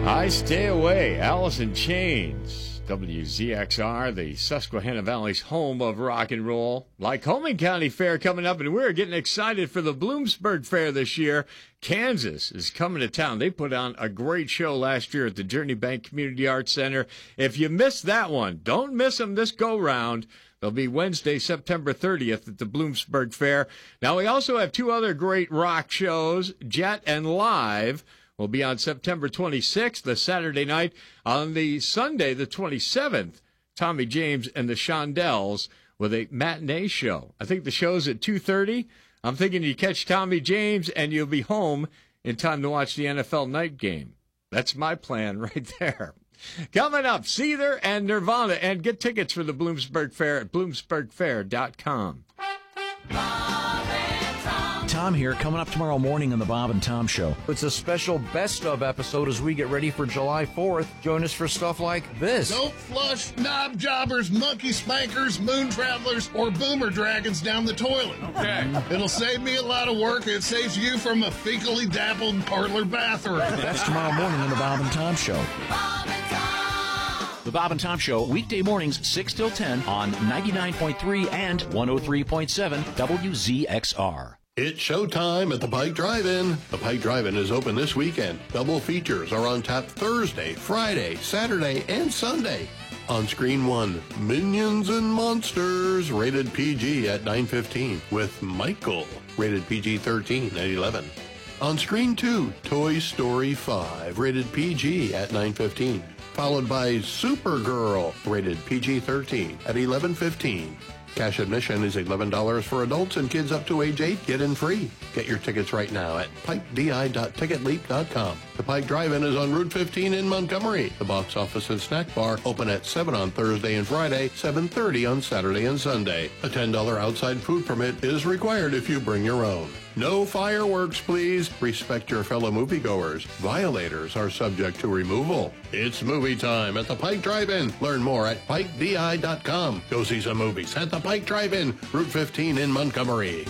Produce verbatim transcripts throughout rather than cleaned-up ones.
I Stay Away, Alice in Chains. W Z X R, the Susquehanna Valley's home of rock and roll. Lycoming County Fair coming up, and we're getting excited for the Bloomsburg Fair this year. Kansas is coming to town. They put on a great show last year at the Journey Bank Community Arts Center. If you missed that one, don't miss them this go-round. They'll be Wednesday, September thirtieth at the Bloomsburg Fair. Now, we also have two other great rock shows, Jet and Live. Will be on September twenty-sixth, the Saturday night. On the Sunday, the twenty-seventh, Tommy James and the Shondells with a matinee show. I think the show's at two thirty. I'm thinking you catch Tommy James and you'll be home in time to watch the N F L night game. That's my plan right there. Coming up, Seether and Nirvana. And get tickets for the Bloomsburg Fair at bloomsburg fair dot com. Tom here, coming up tomorrow morning on the Bob and Tom Show. It's a special best of episode as we get ready for July fourth. Join us for stuff like this. Don't flush knob jobbers, monkey spankers, moon travelers, or boomer dragons down the toilet. Okay. It'll save me a lot of work. It saves you from a fecally dappled parlor bathroom. That's tomorrow morning on the Bob and Tom Show. Bob and Tom. The Bob and Tom Show, weekday mornings, six till ten on ninety-nine point three and one oh three point seven W Z X R. It's showtime at the Pike Drive-In. The Pike Drive-In is open this weekend. Double features are on tap Thursday, Friday, Saturday, and Sunday. On screen one, Minions and Monsters, rated P G at nine fifteen, with Michael, rated P G thirteen at eleven. On screen two, Toy Story five, rated P G at nine fifteen, followed by Supergirl, rated P G thirteen at eleven fifteen. Cash admission is eleven dollars for adults, and kids up to age eight get in free. Get your tickets right now at pike d i dot ticket leap dot com. The Pike Drive-In is on Route fifteen in Montgomery. The box office and snack bar open at seven on Thursday and Friday, seven thirty on Saturday and Sunday. A ten dollars outside food permit is required if you bring your own. No fireworks, please. Respect your fellow moviegoers. Violators are subject to removal. It's movie time at the Pike Drive-In. Learn more at pike d i dot com. Go see some movies at the Pike Drive-In, Route fifteen in Montgomery.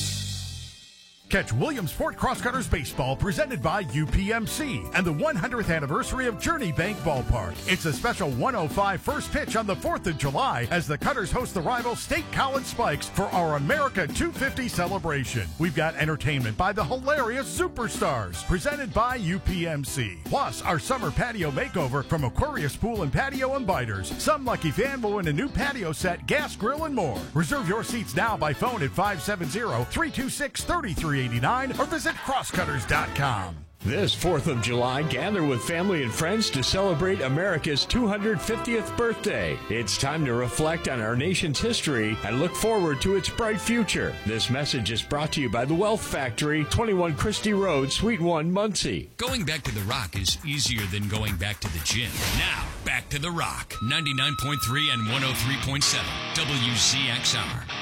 Catch Williamsport Crosscutters Baseball presented by U P M C and the one hundredth anniversary of Journey Bank Ballpark. It's a special one oh five first pitch on the fourth of July as the Cutters host the rival State College Spikes for our America two fifty celebration. We've got entertainment by the hilarious Superstars presented by U P M C. Plus, our summer patio makeover from Aquarius Pool and Patio and Biters. Some lucky fan will win a new patio set, gas grill, and more. Reserve your seats now by phone at five seven zero, three two six, three three eighty-nine or visit crosscutters dot com. This fourth of July, gather with family and friends to celebrate America's two hundred fiftieth birthday. It's time to reflect on our nation's history and look forward to its bright future. This message is brought to you by the Wealth Factory, twenty-one Christie Road, Suite one, Muncie. Going back to the Rock is easier than going back to the gym. Now, back to the Rock, ninety-nine point three and one oh three point seven W Z X R.